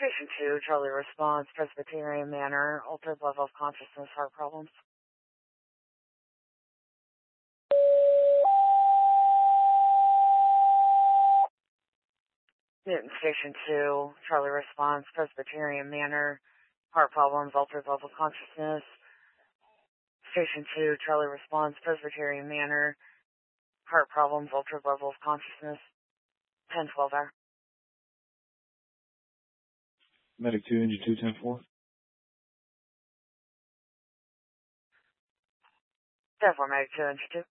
Station 2, Charlie response, Presbyterian Manor, altered level of consciousness, heart problems. Newton Station 2, Charlie response, Presbyterian Manor, heart problems, altered level of consciousness. Station 2, Charlie response, Presbyterian Manor, heart problems, altered level of consciousness. 10-12 hour. Medic 2, Engine 2, 10-4. 10-4, Medic 2, Engine 2.